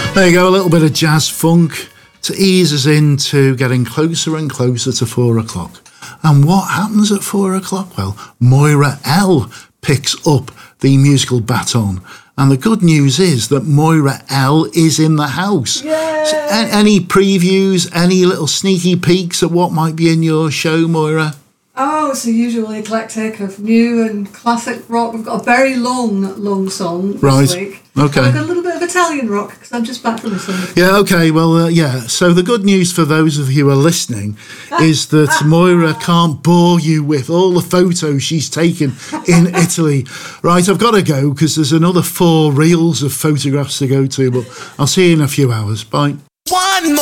There you go, a little bit of jazz funk to ease us into getting closer and closer to 4 o'clock. And what happens at 4 o'clock? Well, Moira L picks up the musical baton. And the good news is that Moira L is in the house. So, any previews, any little sneaky peeks at what might be in your show, Moira? Oh, it's the usual eclectic of new and classic rock. We've got a very long song this week. Okay. I've got a little bit of Italian rock because I'm just back from Italy. Yeah, okay, well, yeah. So the good news for those of you who are listening is that Moira can't bore you with all the photos she's taken in Italy. Right, I've got to go because there's another 4 reels of photographs to go to, but I'll see you in a few hours. Bye.